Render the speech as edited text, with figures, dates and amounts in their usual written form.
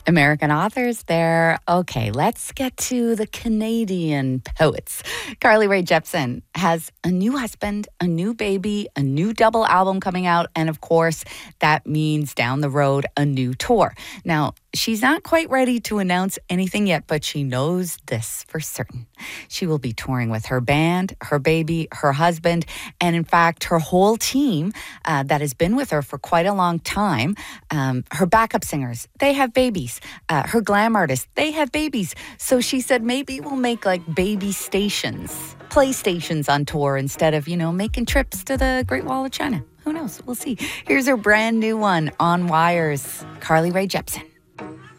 American authors there. Okay, let's get to the Canadian poets. Carly Rae Jepsen has a new husband, a new baby, a new double album coming out, and of course, that means down the road, a new tour. Now, she's not quite ready to announce anything yet, but she knows this for certain. She will be touring with her band, her baby, her husband, and in fact, her whole team that has been with her for quite a long time. Her backup singers, they have babies. Her glam artists, they have babies. So she said maybe we'll make like baby stations, play stations on tour instead of, making trips to the Great Wall of China. Who knows? We'll see. Here's her brand new one, On Wires, Carly Rae Jepsen.